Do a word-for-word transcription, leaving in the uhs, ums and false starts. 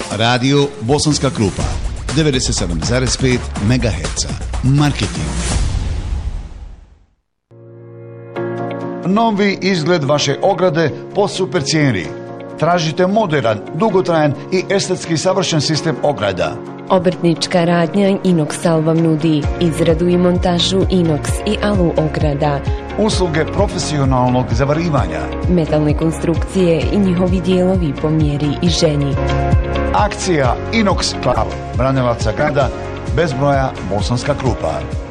Radio Bosanska Krupa, devedeset sedam zarez pet megaherca. Marketing. Novi izgled vaše ograde po super cijeni. Tražite moderan, dugotrajan i estetski savršen sistem ograda. Obrtnička radnja Inoxal vam nudi izradu i montažu inox i alu ograda, usluge profesionalnog zavarivanja, metalne konstrukcije i njihovi dijelovi po mjeri i ženi. Akcija Inox Club, Branilaca grada, bez broja Bosanska Krupa.